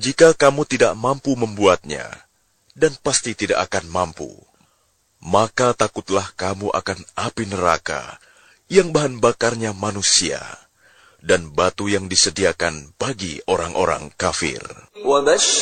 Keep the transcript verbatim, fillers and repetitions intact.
Jika kamu tidak mampu membuatnya, dan pasti tidak akan mampu, maka takutlah kamu akan api neraka yang bahan bakarnya manusia dan batu yang disediakan bagi orang-orang kafir.